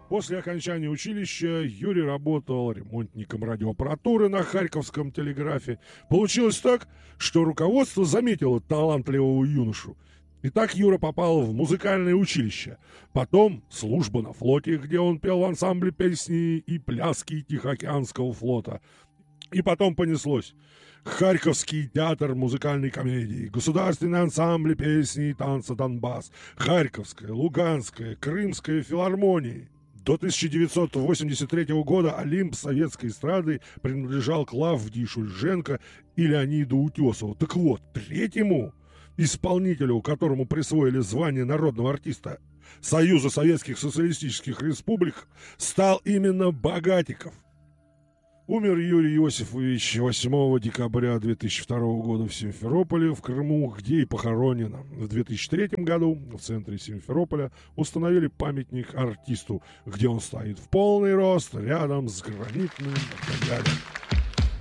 После окончания училища Юрий работал ремонтником радиоаппаратуры на Харьковском телеграфе. Получилось так, что руководство заметило талантливого юношу. И так Юра попал в музыкальное училище. Потом служба на флоте, где он пел в ансамбле песни и пляски Тихоокеанского флота. И потом понеслось. Харьковский театр музыкальной комедии, государственные ансамбли песни и танца «Донбасс», Харьковская, Луганская, Крымская филармонии. До 1983 года Олимп советской эстрады принадлежал Клавдии Шульженко и Леониду Утесову. Так вот, третьему исполнителю, которому присвоили звание народного артиста Союза Советских Социалистических Республик, стал именно Богатиков. Умер Юрий Иосифович 8 декабря 2002 года в Симферополе, в Крыму, где и похоронен. В 2003 году в центре Симферополя установили памятник артисту, где он стоит в полный рост рядом с гранитным роялем.